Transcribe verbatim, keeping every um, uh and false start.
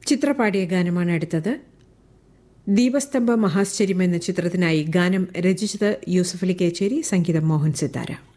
ചിത്രപാടിയ ഗാനമാണ് അടുത്തത്. ദീപസ്തംഭ മഹാശ്ചര്യം എന്ന ചിത്രത്തിനായി ഗാനം രചിച്ചത് യൂസഫ് അലി കേച്ചേരി, സംഗീതം മോഹൻ സിത്താര.